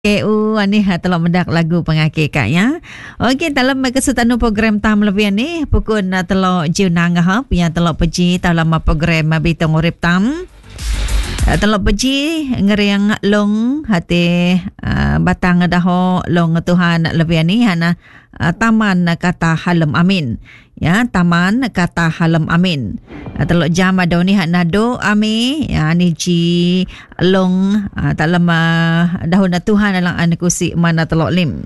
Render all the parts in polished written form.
Ani telok mendak lagu pengake kak ya. Okey, dalam kesempatan program tam lebih ni pukul telok jiunang ha punya telok peji dalam program Bitong Urip tam. Telok peji ngeriang long hati batang daho long Tuhan lebih ni hana taman kata Halem Amin. Ya, taman kata Halem Amin. Telok jam ada ni hak nado ami ya ni ji long dalam dahun Tuhan dalam an kursi mana telok lim.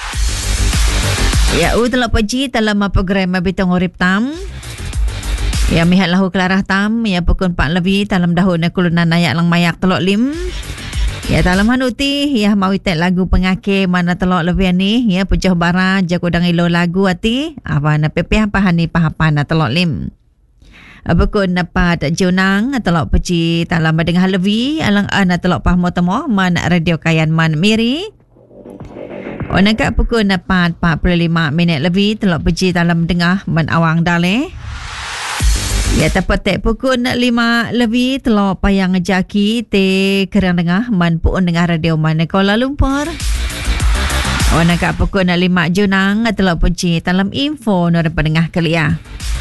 Ya telok peji dalam program Bitong Urip tam. Ya mihat lahu kelarah tam ya pukul 4 lebih dalam dahun kulunan ayak lang mayak telok lim. Ya dalam hanuti ya mau itek lagu pengake mana telok lebih ni ya pujah bara jago dang ilo lagu ati apa na pepeh pahani pahapan telok lim. Pukul napat junang telok peci dalam dengar lebih alang ana telok pahmo temo man radio kayan man miri. Onaka pukul napat 45 minit lebih telok peci dalam dengar man awang dale. Ya tepat pukul 5 lebih telok payang jaki te kerang dengah man puun dengar radio man Kuala Lumpur. Onaka pukul 5 junang telok peci dalam info nor pendengah kelia.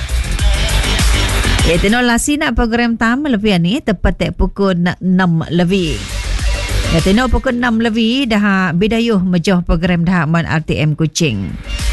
Ya tino lasi nak program tam lebih ni tepat pukul 6 lebih. Ya tino pukul 6 lebih dah bidayuh mejoh program dah man RTM Kuching.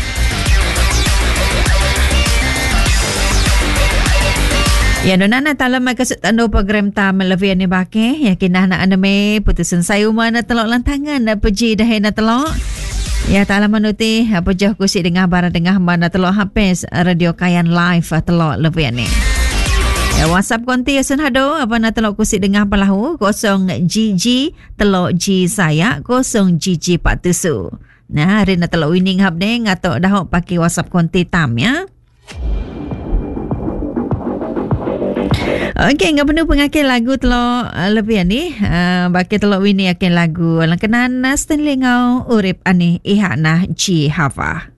Ya nona dalam kesempatan program tam lebih ni bake ya kinah nak aname putusan sayuma na telok lantangan na peji dah na telok. Ya dalam manuti pujah kusi dengar bara dengar mana telok habis radio kayan live telok lebih ni. Ya WhatsApp konti asun hado apa na telok kusi dengar pelahu 0 GG telok G saya 0 GG Pak Tusu. Nah hari na telok winning hab ni ngatok dah pakai WhatsApp konti tam ya. Okey, ngap penuh pengakil lagu telok lebih ni baki telok wini akin lagu lang kenan Stanley ngau urip ani ihak nah Ji Hava.